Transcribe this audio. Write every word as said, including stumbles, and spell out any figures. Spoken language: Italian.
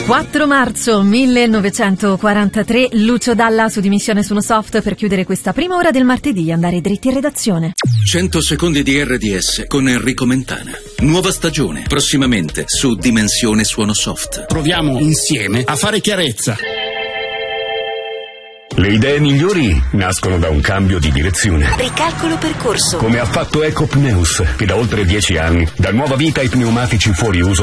quattro marzo millenovecentoquarantatré, Lucio Dalla su Dimissione Suno Soft per chiudere questa prima ora del martedì e andare dritti in redazione. cento secondi di R D S con Enrico Mentana. Nuova stagione, prossimamente su Dimensione Suono Soft. Proviamo insieme a fare chiarezza. Le idee migliori nascono da un cambio di direzione. Ricalcolo percorso. Come ha fatto Ecopneus, che da oltre dieci anni dà nuova vita ai pneumatici fuori uso